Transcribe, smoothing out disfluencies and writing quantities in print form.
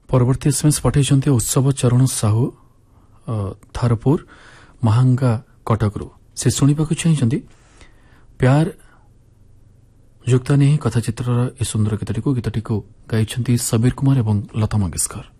ପରବର୍ତ୍ତୀ ଏସଏମଏସ୍ ପଠାଇଛନ୍ତି ଉତ୍ସବ ଚରଣ ସାହୁ ଥାରପୁର ମହାଙ୍ଗା କଟକରୁ। ସେ ଶୁଣିବାକୁ ଚାହିଁଛନ୍ତି ପ୍ୟାର ଯୁକ୍ତ ନେଇ କଥାଚିତ୍ରର ଏ ସୁନ୍ଦର ଗୀତଟିକୁ ଗାଇଛନ୍ତି ସବୀର କୁମାର ଏବଂ ଲତା ମଙ୍ଗେଶକର।